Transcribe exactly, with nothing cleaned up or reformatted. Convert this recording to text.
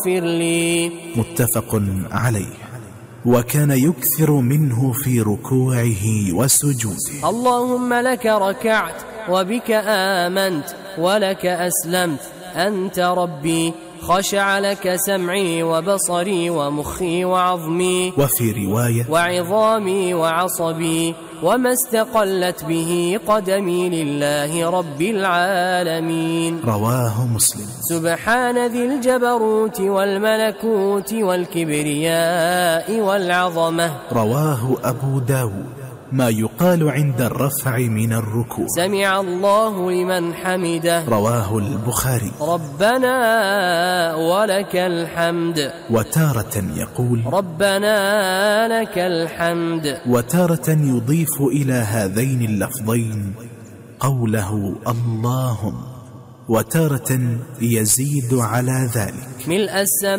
واغفر لي. متفق عليه. وكان يكثر منه في ركوعه وسجوده. اللهم لك ركعت وبك آمنت ولك أسلمت، أنت ربي، خشع لك سمعي وبصري ومخي وعظمي، وفي رواية وعظامي وعصبي، وما استقلت به قدمي لله رب العالمين. رواه مسلم. سبحان ذي الجبروت والملكوت والكبرياء والعظمة. رواه أبو داود. ما يقال عند الرفع من الركوع. سمع الله لمن حمده. رواه البخاري. ربنا ولك الحمد. وتارة يقول ربنا لك الحمد. وتارة يضيف إلى هذين اللفظين قوله اللهم، وتارة يزيد على ذلك. ملء السماء